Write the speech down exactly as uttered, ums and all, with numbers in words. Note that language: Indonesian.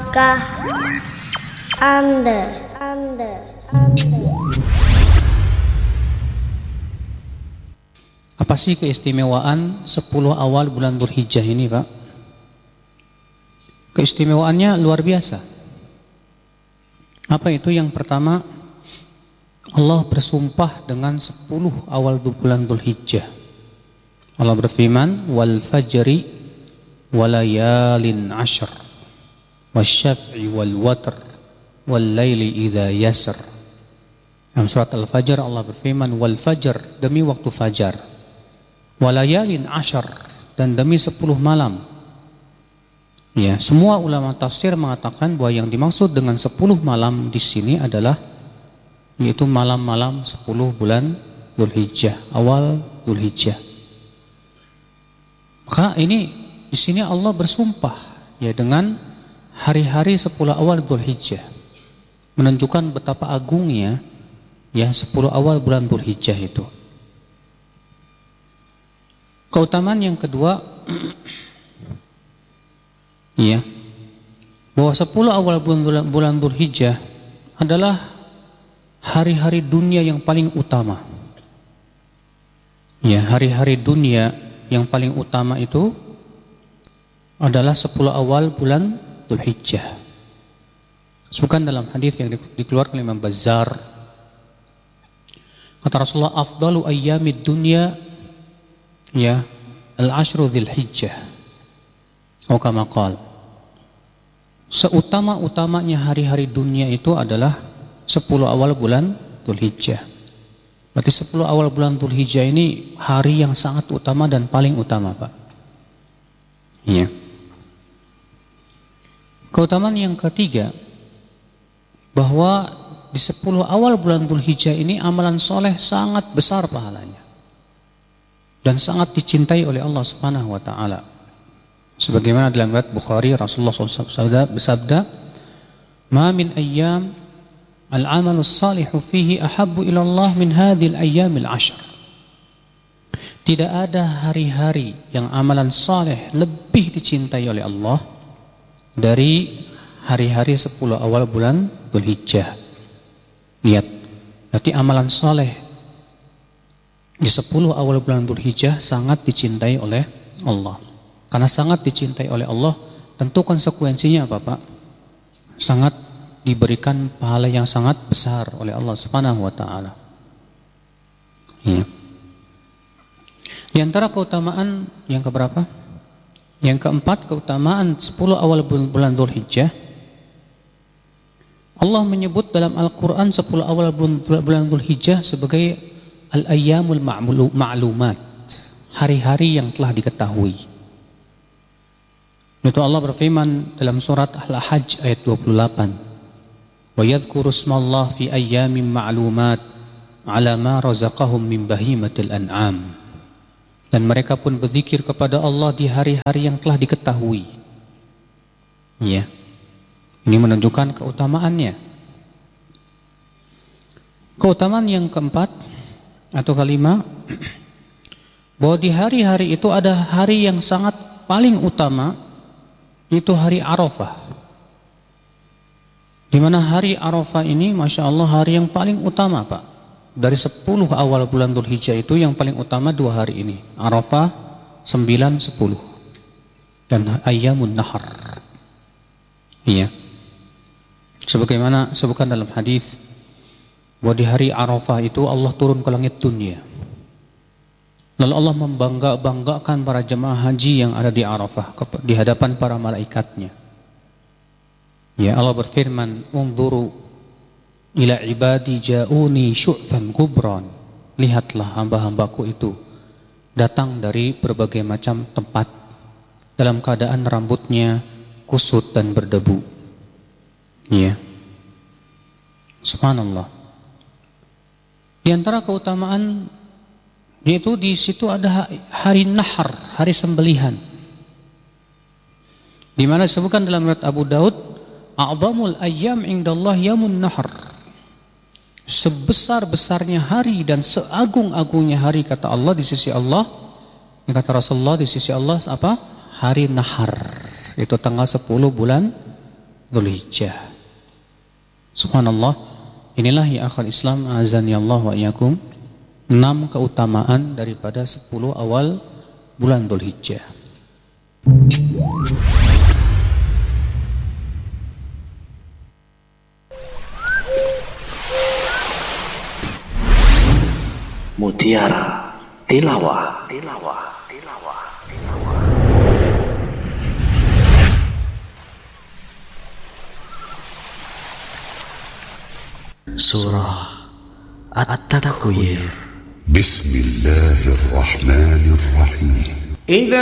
Tahukah Anda, Anda, Anda apa sih keistimewaan sepuluh awal bulan Dzulhijjah ini, Pak? Keistimewaannya luar biasa. Apa itu? Yang pertama, Allah bersumpah dengan sepuluh awal bulan Dzulhijjah. Allah berfirman, wal fajri walayalin ashr wasyaf'i wal watr wal laili idza yasr. Dalam surat Al-Fajr Allah berfirman, wal fajr, demi waktu fajar, walayalin ashr, dan demi sepuluh malam. Ya, semua ulama tafsir mengatakan bahwa yang dimaksud dengan sepuluh malam di sini adalah yaitu malam-malam sepuluh bulan Dzulhijjah, awal Dzulhijjah. Maka ini di sini Allah bersumpah ya dengan hari-hari sepuluh awal Dzulhijjah, menunjukkan betapa agungnya ya sepuluh awal bulan Dzulhijjah itu. Keutamaan yang kedua ya, bahwa sepuluh awal bulan bulan Dzulhijjah adalah hari-hari dunia yang paling utama. Ya, hari-hari dunia yang paling utama itu adalah sepuluh awal bulan Dzulhijjah. Sebutkan dalam hadis yang dikeluarkan oleh Imam Bazzar, kata Rasulullah, afdalu ayyamid dunya ya al-ashru Dzulhijjah. Oh, kama qala, seutama-utamanya hari-hari dunia itu adalah sepuluh awal bulan Dzulhijjah. Berarti sepuluh awal bulan Dzulhijjah ini hari yang sangat utama dan paling utama, Pak. Iya. Keutamaan yang ketiga, bahwa di sepuluh awal bulan Dzulhijjah ini amalan soleh sangat besar pahalanya dan sangat dicintai oleh Allah Subhanahu wa taala. Sebagaimana dalam riwayat Bukhari, Rasulullah shallallahu alaihi wasallam bersabda, "Ma min ayyam al-amalu salihu fihi ahabbu ila Allah min hadhil ayyamil ashr." Tidak ada hari-hari yang amalan saleh lebih dicintai oleh Allah dari hari-hari sepuluh awal bulan Dzulhijjah. Lihat, berarti amalan saleh di sepuluh awal bulan Dzulhijjah sangat dicintai oleh Allah. Karena sangat dicintai oleh Allah, tentu konsekuensinya apa, Pak? Sangat diberikan pahala yang sangat besar oleh Allah Subhanahu wa taala. Ya. Di antara keutamaan yang keberapa? Yang keempat, keutamaan sepuluh awal bulan Dzulhijjah. Allah menyebut dalam Al-Qur'an sepuluh awal bulan Dzulhijjah sebagai al-ayyamul ma'lumat, hari-hari yang telah diketahui. Itu Allah berfirman dalam surat Al-Hajj ayat dua puluh delapan. Wa yadhkuru ismallah fi ayyamin ma'lumat ala ma razaqahum min bahimatil an'am. Dan mereka pun berzikir kepada Allah di hari-hari yang telah diketahui. Ya. Ini menunjukkan keutamaannya. Keutamaan yang keempat atau kelima, bahwa di hari-hari itu ada hari yang sangat paling utama, itu hari Arafah. Di mana hari Arafah ini, Masya Allah, hari yang paling utama, Pak. Dari sepuluh awal bulan Dzulhijjah itu yang paling utama dua hari ini, Arafah sembilan, sepuluh, dan Ayyamun Nahar. Iya. Sebagaimana sebutkan dalam hadis bahwa di hari Arafah itu Allah turun ke langit dunia. Lalu Allah membangga-banggakan para jemaah haji yang ada di Arafah di hadapan para malaikatnya. Ya, Allah berfirman, "Unzuru ila ibadi ja'uni syu'than gubran." Lihatlah hamba-hambaku itu datang dari berbagai macam tempat dalam keadaan rambutnya kusut dan berdebu. Ya. Subhanallah. Di antara keutamaan yaitu di situ ada hari Nahar, hari sembelihan. Di mana disebutkan dalam riwayat Abu Daud, "A'dhamul ayyam indallah yamun nahar." Sebesar-besarnya hari dan seagung-agungnya hari, kata Allah, di sisi Allah, kata Rasulullah, di sisi Allah apa? Hari Nahar. Itu tanggal sepuluh bulan Dzulhijjah. Subhanallah, inilah ya akhal Islam azani Allah wa iyyakum, enam keutamaan daripada sepuluh awal bulan Dzulhijjah. Mutiara Tilawah, Tilawah, Tilawah, Tilawah. Surah At-Takwir. Bismillahirrahmanirrahim.